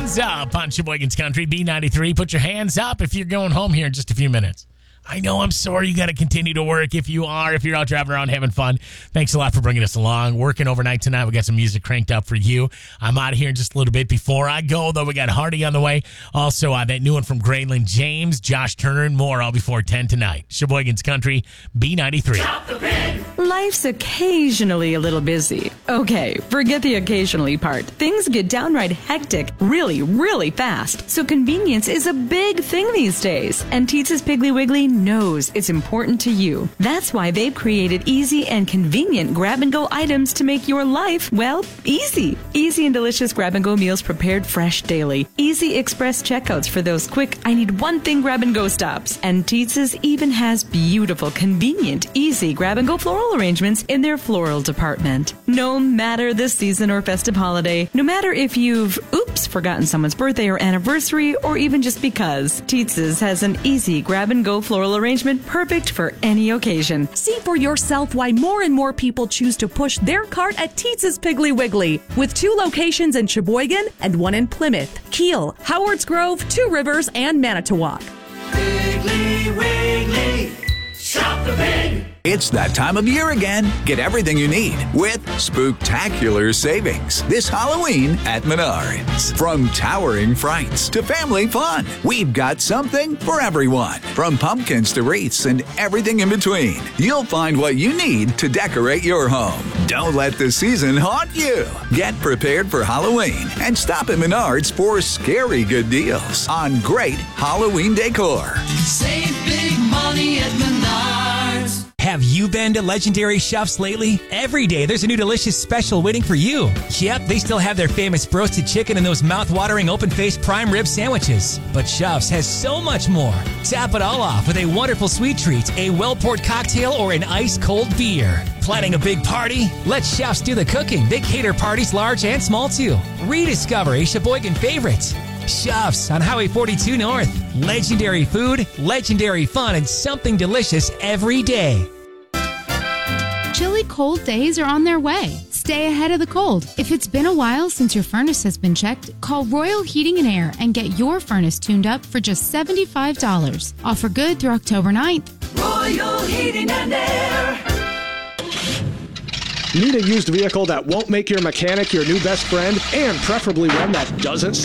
hands up on Sheboygan's Country, B93. Put your hands up if you're going home here in just a few minutes. I know, I'm sorry you got to continue to work if you're out driving around having fun. Thanks a lot for bringing us along. Working overnight tonight. We got some music cranked up for you. I'm out of here in just a little bit. Before I go, though, we got Hardy on the way. Also, that new one from Grayland James, Josh Turner, and more all before 10 tonight. Sheboygan's Country, B93. Stop the pig! Life's occasionally a little busy. Okay, forget the occasionally part. Things get downright hectic really, really fast. So convenience is a big thing these days. And Teetz's Piggly Wiggly knows it's important to you. That's why they've created easy and convenient grab-and-go items to make your life, well, easy. Easy and delicious grab-and-go meals prepared fresh daily. Easy express checkouts for those quick, I need one thing grab-and-go stops. And Teetz's even has beautiful, convenient, easy grab-and-go floral arrangements in their floral department. No matter the season or festive holiday, no matter if you've, forgotten someone's birthday or anniversary, or even just because, Teetz's has an easy grab-and-go floral arrangement perfect for any occasion. See for yourself why more and more people choose to push their cart at Teetz's Piggly Wiggly, with 2 locations in Sheboygan and 1 in Plymouth, Kiel, Howards Grove, 2 Rivers, and Manitowoc. Piggly Wiggly, stop the pig! It's that time of year again. Get everything you need with spooktacular savings this Halloween at Menards. From towering frights to family fun, we've got something for everyone. From pumpkins to wreaths and everything in between, you'll find what you need to decorate your home. Don't let the season haunt you. Get prepared for Halloween and stop at Menards for scary good deals on great Halloween decor. Save big money at Menards. Have you been to Legendary Chefs lately? Every day there's a new delicious special waiting for you. Yep, they still have their famous roasted chicken and those mouth-watering open-faced prime rib sandwiches. But Chefs has so much more. Tap it all off with a wonderful sweet treat, a well-poured cocktail, or an ice-cold beer. Planning a big party? Let Chefs do the cooking. They cater parties large and small too. Rediscover a Sheboygan favorite. Chefs on Highway 42 North. Legendary food, legendary fun, and something delicious every day. Chilly cold days are on their way. Stay ahead of the cold. If it's been a while since your furnace has been checked, call Royal Heating and Air and get your furnace tuned up for just $75. Offer good through October 9th. Royal Heating and Air. Need a used vehicle that won't make your mechanic your new best friend, and preferably one that doesn't